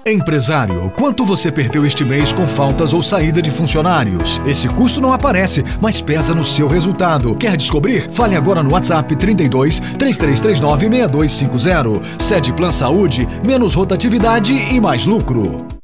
Empresário, quanto você perdeu este mês com faltas ou saída de funcionários? Esse custo não aparece, mas pesa no seu resultado. Quer descobrir? Fale agora no WhatsApp 32 3339 6250. Cede Plan Saúde, menos rotatividade e mais lucro.